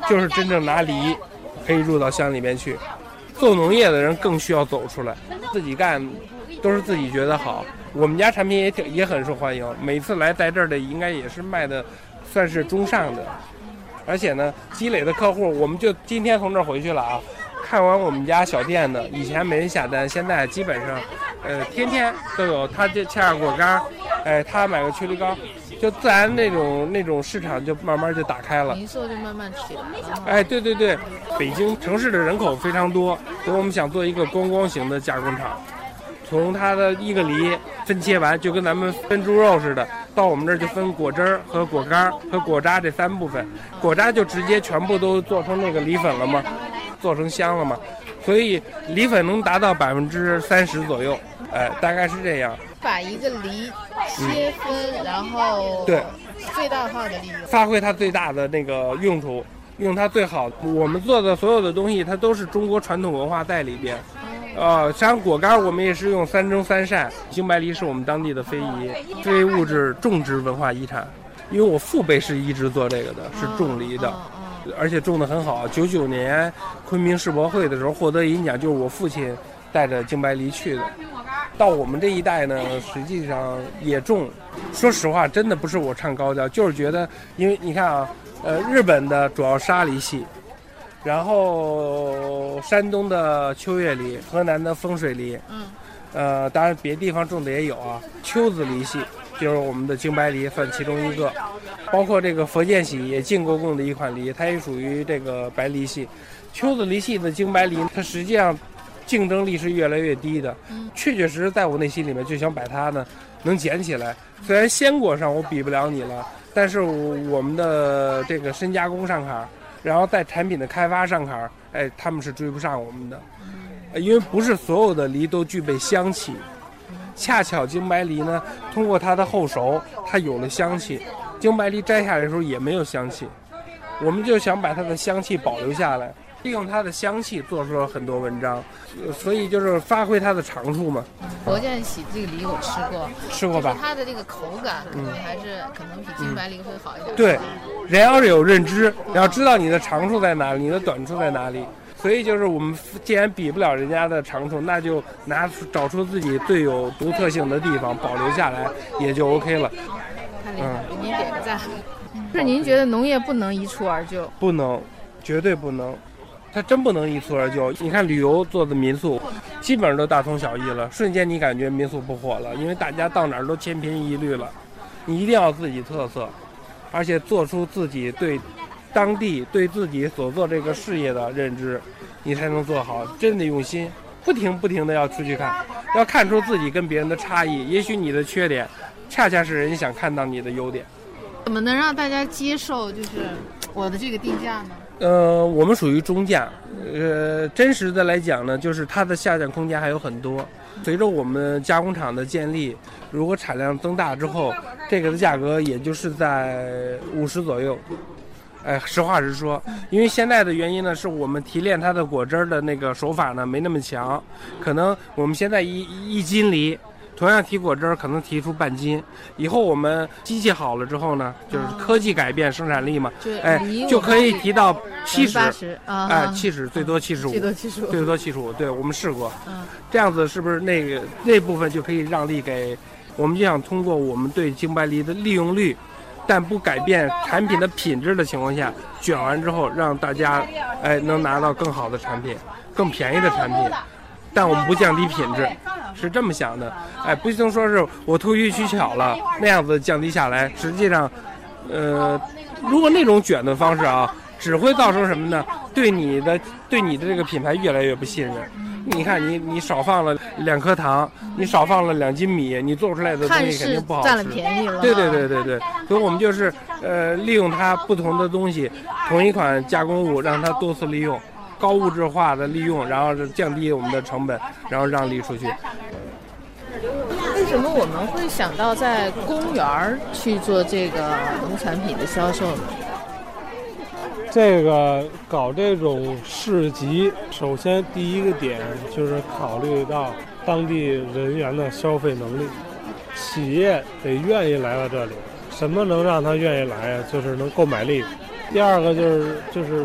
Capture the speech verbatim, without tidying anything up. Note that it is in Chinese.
就是真正拿梨可以入到乡里面去。做农业的人更需要走出来，自己干都是自己觉得好。我们家产品也挺也很受欢迎，每次来在这儿的应该也是卖的算是中上的，而且呢积累的客户，我们就今天从这儿回去了啊，看完我们家小店的，以前没人下单，现在基本上呃天天都有，他就掐上果干，哎他买个曲梨膏，就自然那种那种市场就慢慢就打开了， 零售就慢慢起来了。 哎，对对对，北京城市的人口非常多，所以我们想做一个观光型的加工厂，从它的一个梨分切完，就跟咱们分猪肉似的，到我们这儿就分果汁儿和果干和果渣这三部分，果渣就直接全部都做成那个梨粉了嘛，做成香了嘛，所以梨粉能达到百分之三十左右，哎，大概是这样。 把一个梨切分，嗯、然后对最大化的利用， 发挥它最大的那个用处，用它最好。我们做的所有的东西，它都是中国传统文化在里边。呃，像果干，我们也是用三蒸三晒。京白梨是我们当地的非遗非物质种植文化遗产，因为我父辈是一直做这个的，是种梨的。而且种得很好。九九年昆明世博会的时候获得银奖，就是我父亲带着京白梨去的。到我们这一代呢，实际上也种。说实话，真的不是我唱高调，就是觉得，因为你看啊，呃，日本的主要沙梨系，然后山东的秋月梨，河南的风水梨，嗯，呃，当然别地方种的也有啊。秋子梨系就是我们的京白梨，算其中一个。包括这个佛建喜也进过贡的一款梨，它也属于这个白梨系。秋子梨系的京白梨，它实际上竞争力是越来越低的，确确实实在我内心里面就想把它呢能捡起来。虽然鲜果上我比不了你了，但是我们的这个深加工上坎，然后在产品的开发上坎，哎，他们是追不上我们的，因为不是所有的梨都具备香气，恰巧京白梨呢，通过它的后熟，它有了香气。京白梨摘下来的时候也没有香气，我们就想把它的香气保留下来，利用它的香气做出了很多文章，所以就是发挥它的长处嘛。 佛建喜这个梨我吃过， 吃过吧？ 就是它的这个口感可能还是、嗯、可能比京白梨会好一点。 对，人要是有认知，你要知道你的长处在哪里，你的短处在哪里。所以就是我们既然比不了人家的长处，那就拿出找出自己最有独特性的地方，保留下来也就 OK 了。 太厉害了，给您点个赞。是您觉得农业不能一蹴而就？ 不能，绝对不能，它真不能一蹴而就。你看旅游做的民宿，基本上都大同小异了，瞬间你感觉民宿不火了，因为大家到哪儿都千篇一律了。你一定要自己特色，而且做出自己对当地对自己所做这个事业的认知，你才能做好，真的用心，不停不停的要出去看，要看出自己跟别人的差异。也许你的缺点恰恰是人想看到你的优点。 怎么能让大家接受就是我的这个定价呢？ 呃，我们属于中价，呃，真实的来讲呢，就是它的下降空间还有很多。随着我们加工厂的建立，如果产量增大之后，这个的价格也就是在五十左右。哎，实话实说，因为现在的原因呢，是我们提炼它的果汁的那个手法呢没那么强，可能我们现在一一斤梨，同样提果汁可能提出半斤，以后我们机器好了之后呢，就是科技改变生产力嘛，哎，就可以提到七十，哎，七十最多七十五， 最多七十五， 最多七十五，对，我们试过，这样子是不是那个那部分就可以让利给我们？就想通过我们对京白梨的利用率，但不改变产品的品质的情况下，卷完之后让大家哎能拿到更好的产品，更便宜的产品，但我们不降低品质，是这么想的。哎，不能说是我投机取巧了，那样子降低下来，实际上，呃，如果那种卷的方式啊，只会造成什么呢？对你的对你的这个品牌越来越不信任。你看你你少放了两颗糖，你少放了两斤米，你做出来的东西肯定不好吃。 占了便宜了。 对对对对对，所以我们就是呃利用它不同的东西，同一款加工物让它多次利用，高物质化的利用，然后降低我们的成本，然后让利出去。 为什么我们会想到在公园去做这个农产品的销售呢？ 这个搞这种市集，首先第一个点就是考虑到当地人员的消费能力，企业得愿意来到这里。什么能让他愿意来啊？就是能购买力。第二个就是就是